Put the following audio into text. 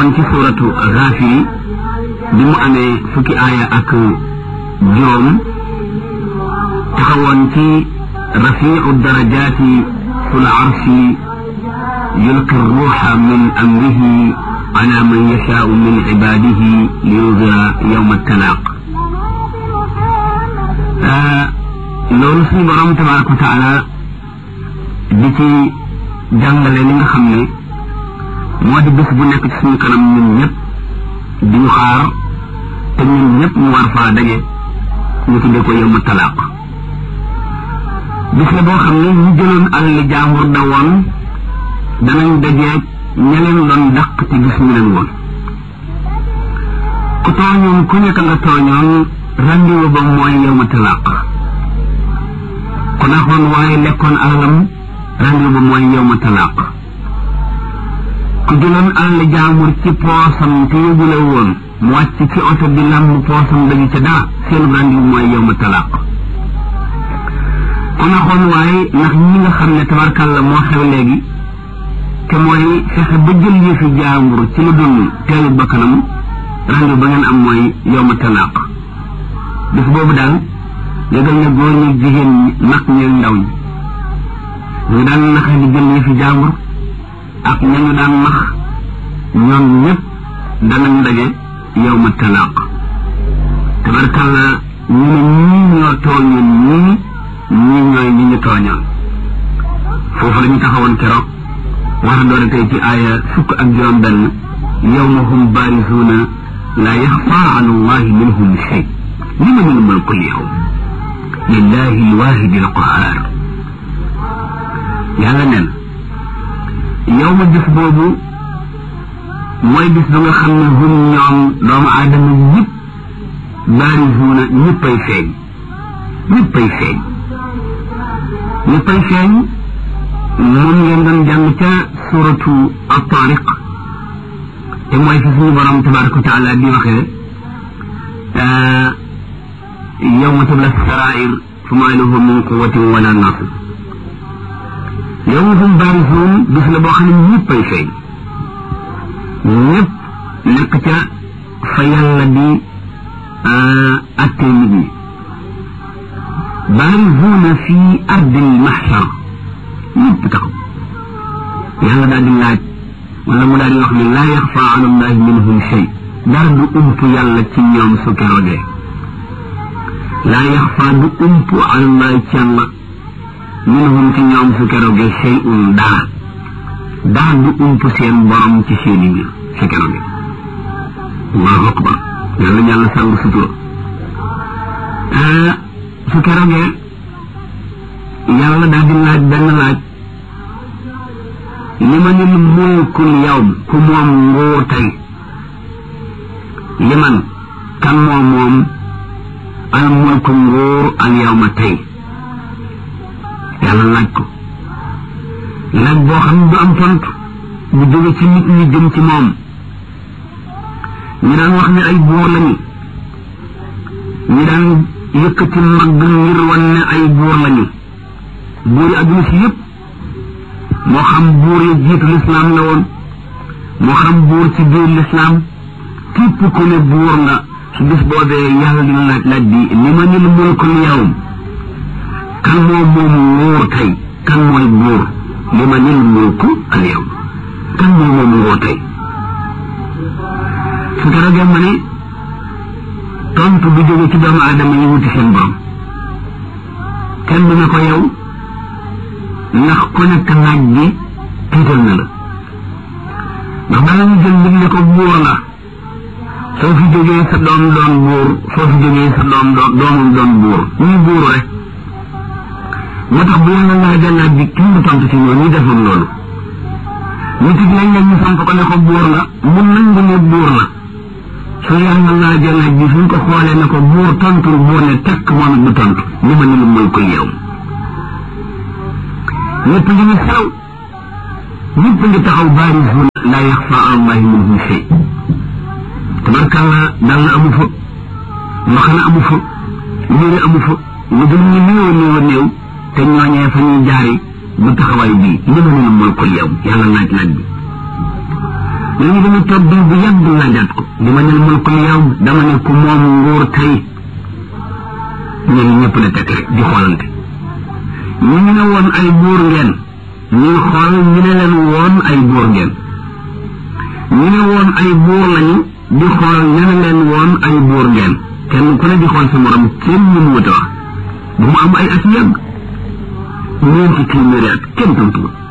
nekkoon ci suuratu Gaafir bi mu amee fukki aaya ak juróom taxawoon ci rafiicu darajaati fil arshi yulqi ruuxa min amrihi ala man yashaau min cibaadihi liyunzira yawma talaaq loolu suñu borom tabaaraka wa taala di ci jàngale li nga xam ne moo di bés bu nekk ci suñu kanam ñun ñëpp di ñu xaar te ñun ñëpp ñu war faa daje ñu tuddee ko yawma talaaq bis la boo xam ne ñu jëloon alal jaambur da woon danañ dajeeg ña leen doon dàq te gis ñu leen woon ku tooñoon ku nekk nga tooñoon rendez-vous ba mooy yawma talaaq ku naxoon waaye lekkoon alalam rendez-vous ba mooy yawma talaaq ku jëloon alal jaambur ci poosam te yóbbule woon mu wàcc ci oto bi lamb poosam dañu ca daa seen rendez-vous mooy yawma talaaq ku naxoon waaye ndax ñi nga xam ne tabarkàlla moo xew léegi te mooy fexe ba jël yëfi jaambur ci lu dul teelu bakkanam rendez-vous ba ngeen am mooy yawma talaaq bis boobu daal yëgal ne góor ñi jigéen ñi mag ñi ndaw ñi ñu daan naxe di jël yëfi jaambur ak ñañu daan nax ñoom ñëpp danañ daje yawma talaaq tabarkàlla ñu ne ñii ñoo tooñoon ñii ñooy ñi ñu tooñoon foofu la ñu taxawoon keroog war a doore tey ci aaya fukk ak juróom benn yawma hum baarisuuna laa yaxfaa ala allahi minhum shay limanil mulku al-yawm lillahi al-waahidi al-qahhaar yàlla nen yawma bis boobu mooy bis ba nga xam ne hum ñoom doomu aadama yëpp baarisuuna ñëppay feeñ ñëppay feeñ moom ngeen doon jàng ca suratu at-Taariq te mooy fi suñu borom tabaraka wa taala di waxee yawma tubla sarair fama lahu min quwwatin wala nasir yawma hum baarisuun bis la boo xam ne ñëppay feeñ ñëpp nekk ca fa yàlla di attee nit ñi baarisuuna fi ardil mahshar ñëpp taxaw yàlla daal di laaj wala mu daal di wax ne laa yaxfa ala allahi minhum shay dara du ump yàlla ci ñoom su keroogee laa yaxfa du ump ala allahi ci yàlla minhum ci ñoom su keroogee shay'un dara du ump seen borom ci seeni mbir su keroogee allahu akbar yàlla ñàlla sàng sutura su keroogee yàlla daal di laaj benn laaj limanil mulkul yawm ku moom nguur tey liman kan moom al mulku nguur al yawma tey yàlla laaj ko laaj boo xam ne du am tontu bu jóge ci nit ñi jëm ci moom ñi daan wax ne ay buur lañu ñi daan yëkkati mag ngir wan ne ay buur lañu buur yi adduna si yëpp moo xam buur yi jiitu lislaam la woon moo xam buur ci biir lislaam képp ku ne buur nga su bis boobee yàlla dina laaj bi limanil mulkul yawm kan moom nguur tey kan mooy buur limanil mulku al yawm kan moom nguur tey su ko rogee ma ne tontu bu jóge ci doomu aadama yi wuti seen borom kenn du ne ko yow ndax ku nekk laaj bi tiital na la ndax bala ñu jël nit ne ko buur la soo fi jógee sa doom doon buur soo fi jógee sa doomam doon buur ñuy buuru rek moo tax bu yàlla laajee laaj bi kenn du tontu ci ñoom ñu defoon loolu nit it lañ ñu samp ko ne ko buur la mu nangu ne buur la su yàlla laajee laaj bi suñ ko xoolee ne ko buur tontul buur ne tekk moom it du tontu li ma ni lu mulkul yawm ñëpp ngi ñu xew ñëpp ngi taxaw baarisuun laa yaxfa ala allahi minhum shay tabarkàlla dal na amu fa mbaxana amu fa yére amu fa lu dul ñu néew te ñooñee fa ñuy jaari bu taxawaay bii li ma ne la mulkul yawm yàlla laaj bi dañu dama toog bi bu yàgg laajaat ko di ma nel mulkul yow dama ne ku moom nguur tey ñun ñëpp la teg rek di xoolante ñu ne woon ay buur ngeen ñuy xool ñu ne leen woon ay buur ngeen ñu ne woon ay buur lañu di xool ñu ne leen woon ay buur ngeen kenn ku ne di xool sa morom kenn mënu wut a wax bu mu am ay as yàgg ñeenti téeméeri at kenn tontu